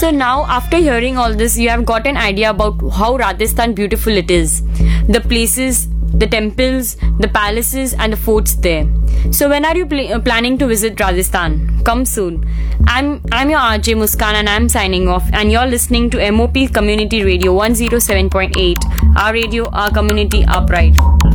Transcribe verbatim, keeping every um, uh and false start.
So now, after hearing all this, you have got an idea about how Rajasthan beautiful it is. The places, the temples, the palaces and the forts there. So when are you pl- uh, planning to visit Rajasthan? Come soon. I'm I'm your R J Muskan and I'm signing off, and you're listening to M O P Community Radio one oh seven point eight. Our radio, our community, our pride.